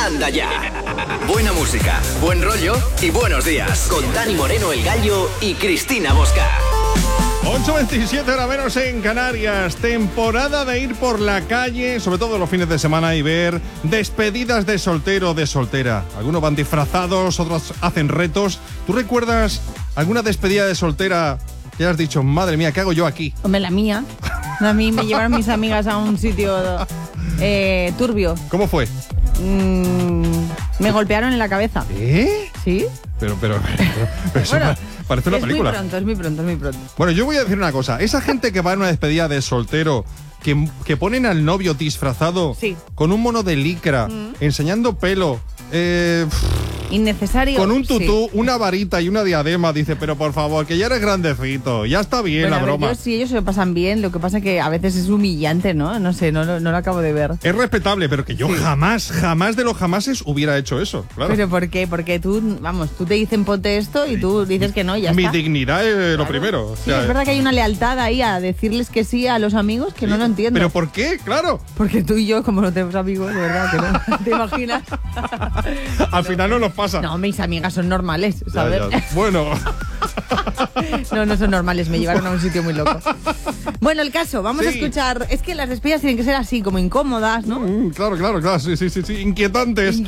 Anda Ya. Buena música, buen rollo y buenos días. Con Dani Moreno, El Gallo y Cristina Bosca. 8:27 horas menos en Canarias. Temporada de ir por la calle, sobre todo los fines de semana, y ver despedidas de soltero o de soltera. Algunos van disfrazados, otros hacen retos. ¿Tú recuerdas alguna despedida de soltera que has dicho, madre mía, ¿qué hago yo aquí? Hombre, la mía. A mí me llevaron mis amigas a un sitio turbio. ¿Cómo fue? Me golpearon en la cabeza. ¿Eh? ¿Sí? Pero bueno, parece una película. Es muy pronto. Bueno, yo voy a decir una cosa. Esa gente que va a una despedida de soltero, que ponen al novio disfrazado, sí, con un mono de licra, enseñando pelo, innecesario. Con un tutú, sí, una varita y una diadema, dice, pero por favor, que ya eres grandecito, ya está bien, bueno, la broma. Sí, ellos se lo pasan bien, lo que pasa que a veces es humillante, ¿no? No sé, no lo acabo de ver. Es respetable, pero que yo jamás de los jamases hubiera hecho eso, claro. ¿Pero por qué? Porque tú te dicen ponte esto y tú dices que no, ya Mi está. Mi dignidad es claro, lo primero. Sí, es verdad que hay una lealtad ahí a decirles que sí a los amigos que sí, no lo entiendo. ¿Pero por qué? Claro. Porque tú y yo, como no tenemos amigos, de verdad, que no te imaginas. Al final no nos pasa. No, mis amigas son normales, ¿sabes? Ya. Bueno. No son normales, me llevaron a un sitio muy loco. Bueno, el caso, vamos a escuchar. Es que las despedidas tienen que ser así, como incómodas, ¿no? Claro, sí, inquietantes.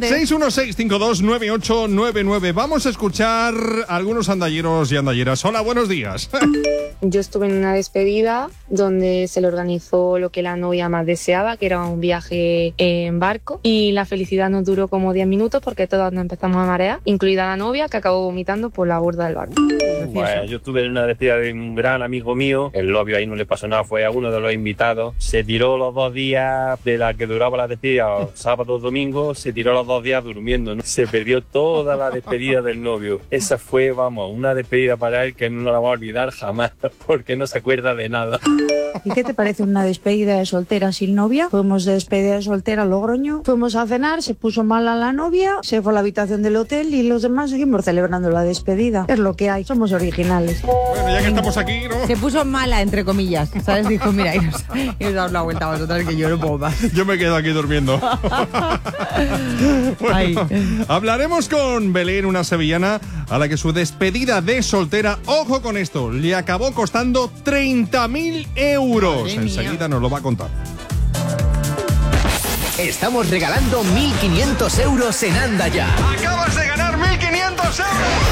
616-529899. Vamos a escuchar a algunos andalleros y andalleras. Hola, buenos días. Yo estuve en una despedida donde se le organizó lo que la novia más deseaba, que era un viaje en barco, y la felicidad nos duró como 10 minutos porque todos nos empezamos a marear, incluida la novia, que acabó vomitando por la borda del barco. Bueno, yo estuve en una despedida de un gran amigo mío, el novio ahí no le pasó nada, fue a uno de los invitados, se tiró los 2 días de la que duraba la despedida, sábado, domingo, se tiró los 2 días durmiendo, ¿no? Se perdió toda la despedida del novio. Esa fue, una despedida para él que no la va a olvidar jamás, porque no se acuerda de nada. ¿Y qué te parece una despedida de soltera sin novia? Fuimos de despedida de soltera a Logroño, fuimos a cenar, se puso mal a la novia, se fue a la habitación del hotel y los demás seguimos celebrando la despedida. Es lo que hay, somos originales. Bueno, ya que estamos aquí, ¿no? Se puso mala, entre comillas, ¿sabes? Dijo, mira, y nos damos la vuelta a vosotras que yo no puedo más. Yo me quedo aquí durmiendo. Bueno, hablaremos con Belén, una sevillana a la que su despedida de soltera, ojo con esto, le acabó costando 30.000 euros. Enseguida nos lo va a contar. Estamos regalando 1.500 euros en Anda Ya. ¡Acabas de ganar 1.500 euros!